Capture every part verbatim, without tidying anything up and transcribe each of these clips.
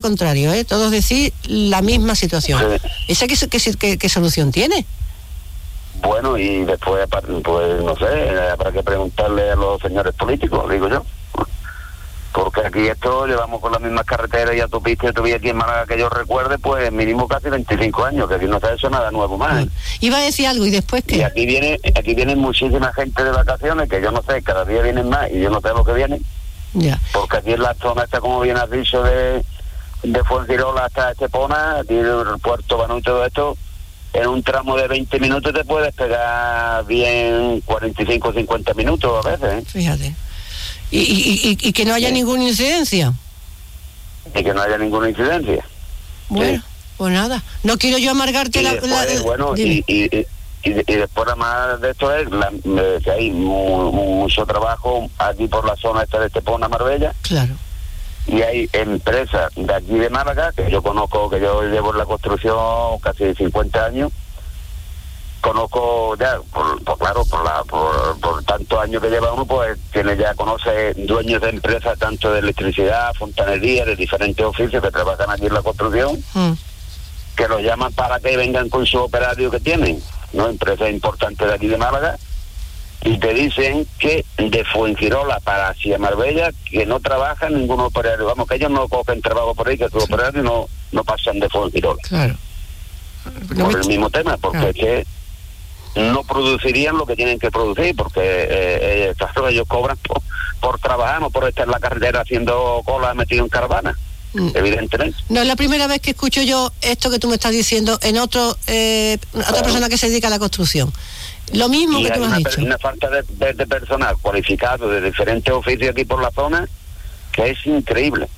contrario, ¿eh? Todos decís la misma situación. Sí. ¿Esa qué, qué, qué, qué solución tiene? Bueno, y después, pues no sé, habrá que preguntarle a los señores políticos, digo yo. Porque aquí esto llevamos con las mismas carreteras y autopistas y autovías aquí en Málaga que yo recuerde, pues mínimo casi veinticinco años, que aquí no se ha hecho nada nuevo más. No. Iba a decir algo, ¿y después qué? Y aquí viene, aquí vienen muchísima gente de vacaciones, que yo no sé, cada día vienen más y yo no sé lo que vienen. Ya. Porque aquí en la zona esta, como bien has dicho, de, de Fuengirola hasta Estepona, aquí el Puerto Banús y todo esto, en un tramo de veinte minutos te puedes pegar bien cuarenta y cinco o cincuenta minutos a veces, ¿eh? Fíjate. Y, y, y, y que no haya sí. ninguna incidencia. Y que no haya ninguna incidencia. Bueno, sí. Pues nada. No quiero yo amargarte y la... Después, la bueno, y, y, y, y después nada más de esto es la, que hay mu, mucho trabajo aquí por la zona esta de Estepona, Marbella. Claro. Y hay empresas de aquí de Málaga, que yo conozco, que yo llevo en la construcción casi cincuenta años, conozco ya, por, por claro, por la por, por tantos años que lleva uno, pues tiene ya, conoce dueños de empresas tanto de electricidad, fontanería, de diferentes oficios que trabajan aquí en la construcción, mm. que los llaman para que vengan con su operario que tienen, ¿no? Empresas importantes de aquí de Málaga, y te dicen que de Fuengirola para hacia Marbella, que no trabaja ningún operario, vamos, que ellos no cogen trabajo por ahí, que sus operarios no, no pasan de Fuengirola. Claro. Por el mismo tema, porque claro. es que no producirían lo que tienen que producir, porque eh, eh, claro, ellos cobran por, por trabajar, no por estar en la carretera haciendo cola metido en caravana, mm. evidentemente. No es la primera vez que escucho yo esto que tú me estás diciendo en otro eh, otra claro. persona que se dedica a la construcción. Lo mismo y que tú hay has una, dicho. una falta de, de, de personal cualificado de diferentes oficios aquí por la zona, que es increíble.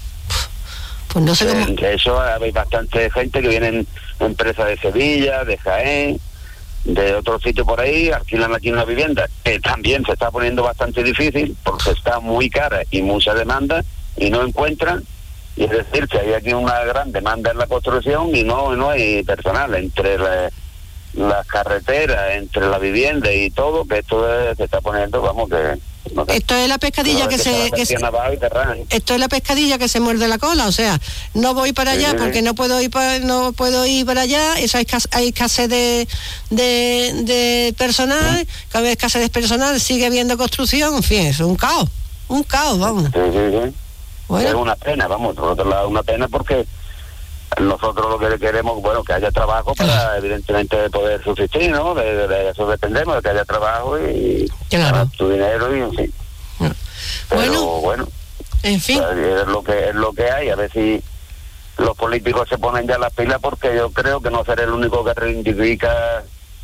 Pues no sé cómo... De eso hay bastante gente que vienen empresas de Sevilla, de Jaén, de otros sitios por ahí, alquilan aquí una vivienda, que también se está poniendo bastante difícil porque está muy cara y mucha demanda y no encuentran, y es decir que hay aquí una gran demanda en la construcción y no no hay personal entre la, las carreteras, entre la vivienda y todo, que esto es, se está poniendo, vamos, que... No sé, esto es la pescadilla que, que se, que se esto es la pescadilla que se muerde la cola, o sea, no voy para allá sí, porque sí. no puedo ir para no puedo ir para allá, eso hay, hay escasez de, de de personal, ¿sí? Cada vez escasez de personal, sigue habiendo construcción, en fin, es un caos, un caos, vamos. Sí, sí, sí. Bueno. Es una pena, vamos, por otro lado una pena porque nosotros lo que queremos, bueno, que haya trabajo para evidentemente poder subsistir, ¿no? De, de, de eso dependemos, de que haya trabajo y claro. tu dinero y en fin. No. Pero bueno, bueno, en fin. Es lo que es lo que hay, a ver si los políticos se ponen ya las pilas, porque yo creo que no seré el único que reivindica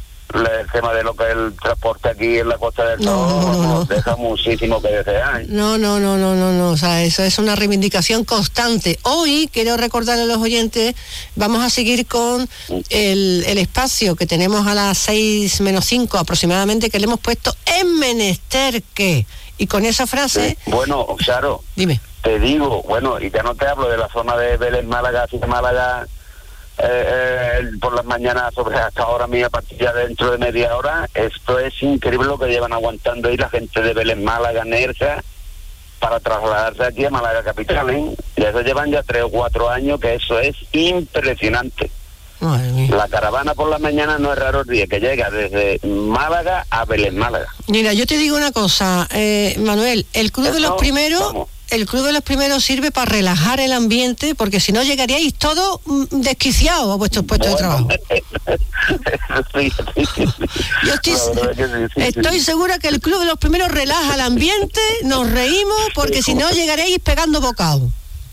el tema de lo que es el transporte aquí en la Costa del Sol, no, no, no, nos deja muchísimo que desear. No, no, no, no, no, no, o sea, eso es una reivindicación constante. Hoy, quiero recordarle a los oyentes, vamos a seguir con el, el espacio que tenemos a las seis menos cinco aproximadamente, que le hemos puesto en menester que, y con esa frase... Sí. Bueno, Charo, dime. Te digo, bueno, y ya no te hablo de la zona de Vélez, Málaga, así de Málaga... Eh, eh, por las mañanas sobre hasta ahora mía, a partir ya dentro de media hora, esto es increíble lo que llevan aguantando ahí la gente de Vélez, Málaga, Nerja, para trasladarse aquí a Málaga capital, ¿eh? Y eso llevan ya tres o cuatro años, que eso es impresionante. La caravana por la mañana no es raro el día que llega desde Málaga a Vélez, Málaga. Mira, yo te digo una cosa, eh, Manuel, el Club Esto, de los Primeros... Vamos. El Club de los Primeros sirve para relajar el ambiente, porque si no llegaríais todos desquiciados a vuestros puestos bueno, de trabajo. sí, sí, sí. Yo estoy, sí, sí, estoy sí. segura que el Club de los Primeros relaja el ambiente, nos reímos, porque si no llegaríais pegando bocados.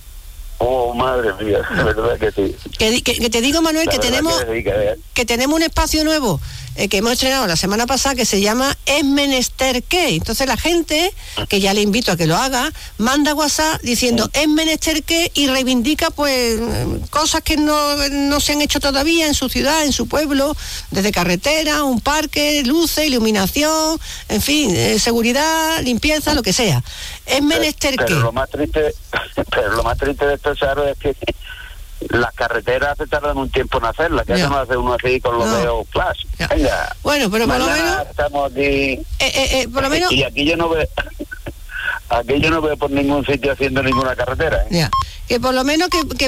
Oh, madre mía, la verdad que sí. Que, que, que te digo, Manuel, la que tenemos que, sí, que, que tenemos un espacio nuevo eh, que hemos estrenado la semana pasada, que se llama Es Menester Qué. Entonces la gente, que ya le invito a que lo haga, manda WhatsApp diciendo Es Menester Qué y reivindica pues cosas que no, no se han hecho todavía en su ciudad, en su pueblo, desde carretera, un parque, luces, iluminación, en fin, eh, seguridad, limpieza, lo que sea. Es menester pero, qué. Pero lo más triste, pero lo más triste de esto, Charo, es que las carreteras se tardan un tiempo en hacerlas, que eso no hace uno así con los no. dedos flash. Venga. Bueno, pero por lo menos estamos aquí. Eh, eh, eh, por lo menos. Y aquí yo no veo, aquí yo no veo por ningún sitio haciendo ninguna carretera. ¿eh? Ya. Que por lo menos que, que